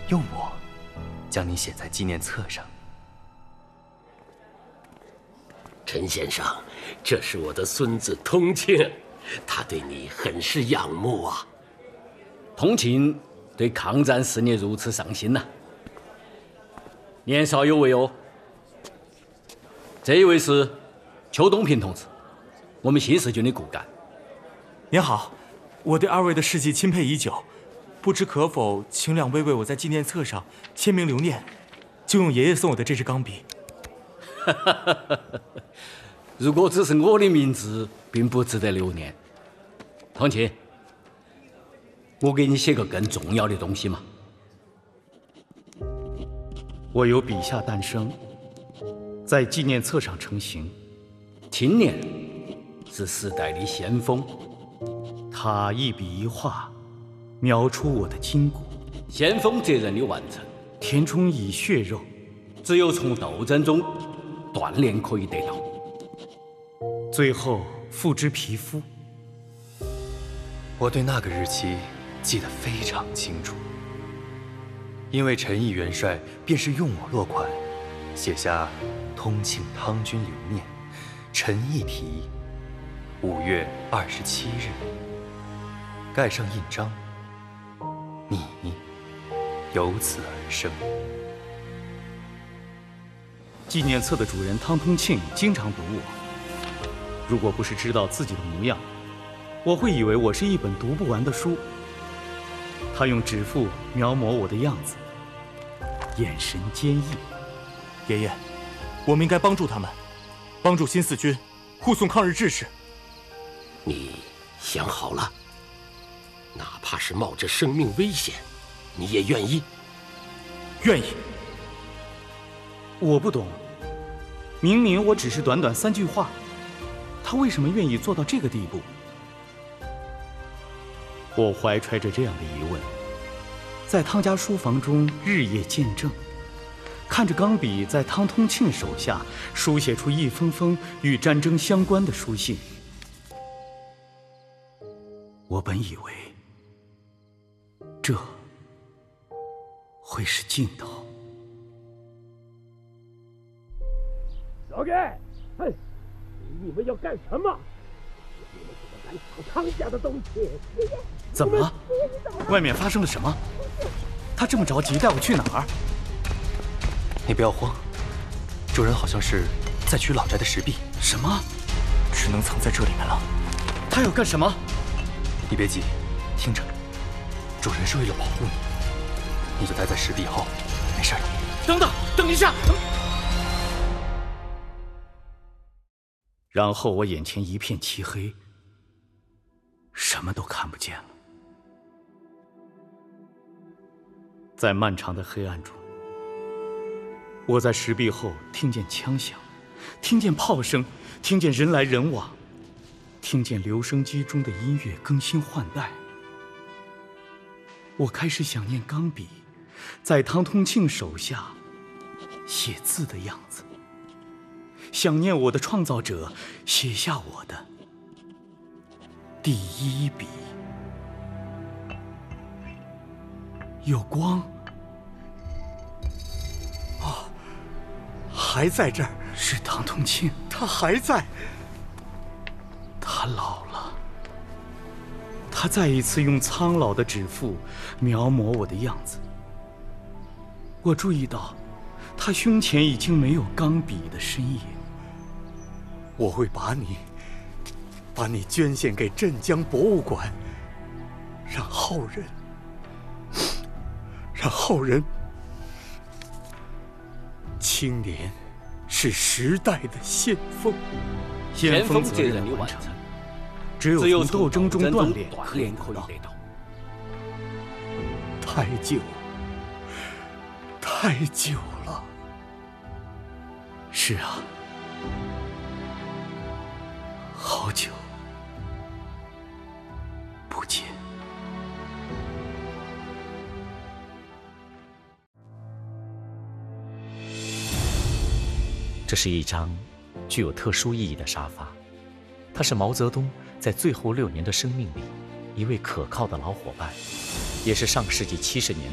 用我将你写在纪念册上。 陈先生，这是我的孙子通庆，他对你很是仰慕啊。 通庆对抗战事业如此上心呐、年少有为哦。这一位是邱东平同志，我们新四军的骨干。 您好，我对二位的事迹钦佩已久，不知可否请两位为我在纪念册上签名留念，就用爷爷送我的这支钢笔。 如果只是我的名字，并不值得留念。通庆，我给你写个更重要的东西嘛。 我由笔下诞生，在纪念册上成型。 青年是时代的先锋， 他一笔一画，描出我的筋骨。 先锋责任的完成， 填充以血肉， 只有从斗争中锻炼可以得到， 最后付之皮肤。 我对那个日期记得非常清楚，因为陈毅元帅便是用我落款，写下“通庆汤军留念，陈毅题，5月27日”，盖上印章，你由此而生。 纪念册的主人汤通庆经常读我，如果不是知道自己的模样，我会以为我是一本读不完的书。他用指腹描摹我的样子，眼神坚毅。 爷爷，我们应该帮助他们，帮助新四军护送抗日志士。 你想好了？哪怕是冒着生命危险，你也愿意？ 愿意。 我不懂，明明我只是短短3句话，他为什么愿意做到这个地步？我怀揣着这样的疑问，在汤家书房中日夜见证，看着钢笔在汤通庆手下书写出一封封与战争相关的书信。我本以为这会是尽头。 老盖，嘿，你们要干什么？你们怎么敢抢汤家的东西？ 怎么了？外面发生了什么？他这么着急带我去哪儿？ 你不要慌，主人好像是在取老宅的石壁。 什么？ 只能藏在这里面了。 他要干什么？ 你别急，听着，主人是为了保护你，你就待在石壁后，没事的。 等等，等一下！然后我眼前一片漆黑，什么都看不见了。在漫长的黑暗中，我在石壁后听见枪响，听见炮声，听见人来人往，听见留声机中的音乐更新换代。我开始想念钢笔在汤通庆手下写字的样子，想念我的创造者写下我的第一笔。有光啊，还在这儿。 是汤通庆， 他还在。 他老了，他再一次用苍老的指腹描摹我的样子。我注意到他胸前已经没有钢笔的身影。 我会把你捐献给镇江博物馆，让后人。青年是时代的先锋， 先锋责任的完成， 只有从斗争中锻炼可以得到。 太久了。 是啊，好久不见。 这是一张具有特殊意义的沙发，它是毛泽东在最后6年的生命里一位可靠的老伙伴，也是上世纪70年